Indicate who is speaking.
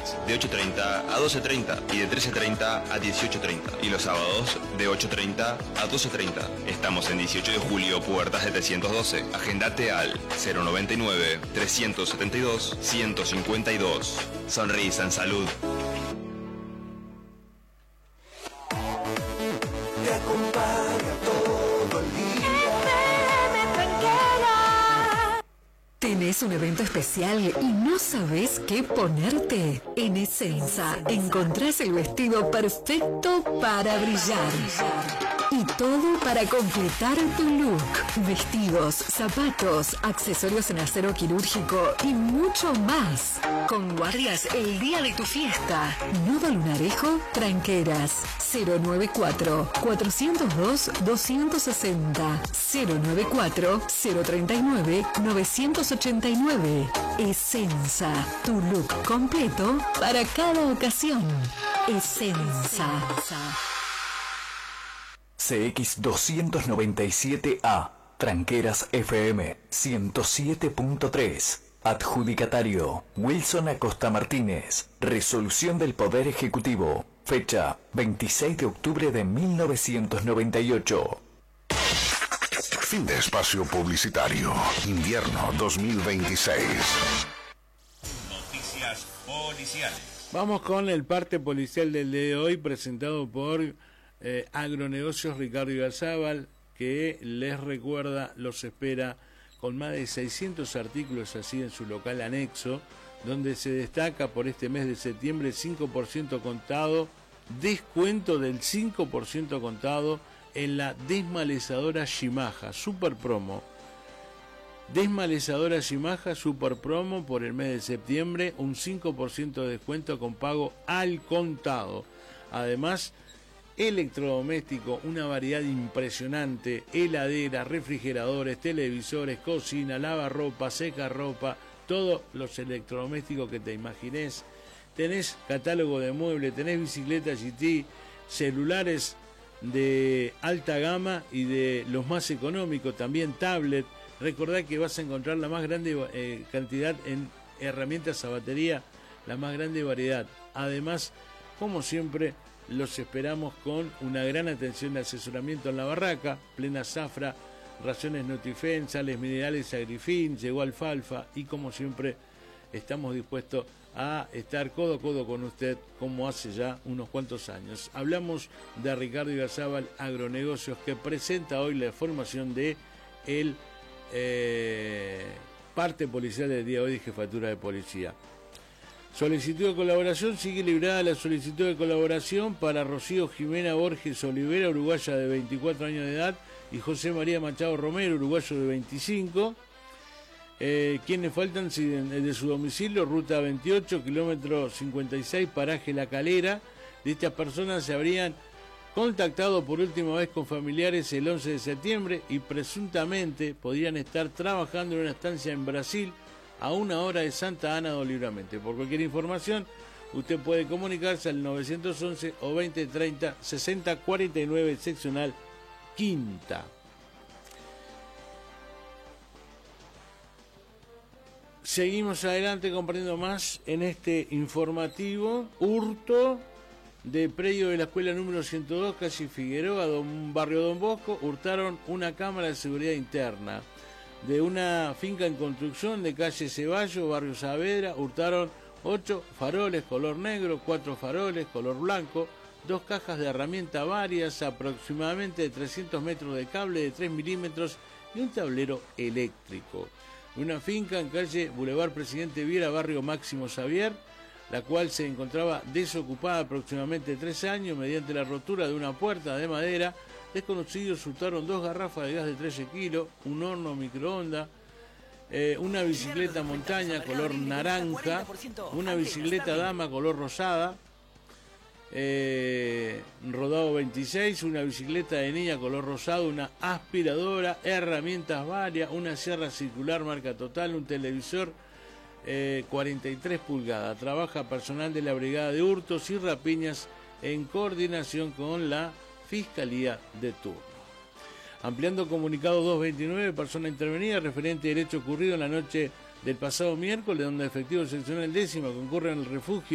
Speaker 1: martes de 8:30 a 12:30 y de 13:30 a 18:30. Y los sábados de 8:30 a 12:30. Estamos en 18 de julio, puerta 712. Agendate al 099-372-152. Sonrisa en salud.
Speaker 2: Te acompaña todo el día.
Speaker 3: ¿Tenés un evento especial y no sabés qué ponerte? En Essenza encontrás el vestido perfecto para brillar. Y todo para completar tu look. Vestidos, zapatos, accesorios en acero quirúrgico y mucho más. Con guardias el día de tu fiesta. Nodo Lunarejo, Tranqueras. 094-402-260. 094-039-989. Essenza, tu look completo para cada ocasión. Essenza.
Speaker 4: CX297A, Tranqueras FM 107.3. Adjudicatario, Wilson Acosta Martínez. Resolución del Poder Ejecutivo. Fecha 26 de octubre de 1998.
Speaker 5: Fin de espacio publicitario. Invierno 2026.
Speaker 6: Noticias policiales.
Speaker 7: Vamos con el parte policial del día de hoy, presentado por Agronegocios Ricardo Igarzábal, que les recuerda, los espera con más de 600 artículos así en su local anexo, donde se destaca por este mes de septiembre 5% contado, descuento del 5% contado en la desmalezadora Shimaja, super promo. Desmalezadora Shimaja, super promo por el mes de septiembre, un 5% de descuento con pago al contado. Además, electrodoméstico, una variedad impresionante, heladera, refrigeradores, televisores, cocina, lavarropa, secarropa, todos los electrodomésticos que te imagines. Tenés catálogo de muebles, tenés bicicletas GT, celulares de alta gama y de los más económicos, también tablet. Recordá que vas a encontrar la más grande cantidad en herramientas a batería, la más grande variedad. Además, como siempre, los esperamos con una gran atención de asesoramiento en la barraca, plena zafra, raciones Nutrifen, sales minerales Agrifin, llegó alfalfa y como siempre estamos dispuestos a estar codo a codo con usted como hace ya unos cuantos años. Hablamos de Ricardo Igarzábal Agronegocios, que presenta hoy la formación de el parte policial del día de hoy de Jefatura de Policía. Solicitud de colaboración, sigue librada la solicitud de colaboración para Rocío Jimena Borges Olivera, uruguaya de 24 años de edad, y José María Machado Romero, uruguayo de 25. Quienes faltan de su domicilio, ruta 28, kilómetro 56, paraje La Calera. De estas personas se habrían contactado por última vez con familiares el 11 de septiembre y presuntamente podrían estar trabajando en una estancia en Brasil, a 1 hora de Santa Ana do Livramento. Por cualquier información, usted puede comunicarse al 911 o 2030 6049, seccional quinta. Seguimos adelante compartiendo más en este informativo. Hurto de predio de la escuela número 102, calle Figueroa, barrio Don Bosco. Hurtaron una cámara de seguridad interna. De una finca en construcción de calle Ceballos, barrio Saavedra, hurtaron 8 faroles color negro, 4 faroles color blanco, 2 cajas de herramienta varias, aproximadamente 300 metros de cable de 3 milímetros y un tablero eléctrico. Una finca en calle Boulevard Presidente Viera, barrio Máximo Xavier, la cual se encontraba desocupada aproximadamente 3 años mediante la rotura de una puerta de madera. Desconocidos hurtaron 2 garrafas de gas de 13 kilos, un horno microondas, una bicicleta montaña color naranja, una bicicleta dama color rosada, rodado 26, una bicicleta de niña color rosado, una aspiradora, herramientas varias, una sierra circular marca Total, un televisor 43 pulgadas. Trabaja personal de la Brigada de Hurtos y Rapiñas en coordinación con la Fiscalía de turno. Ampliando comunicado 229, persona intervenida referente al hecho ocurrido en la noche del pasado miércoles, donde efectivos seccional 10ª concurren al refugio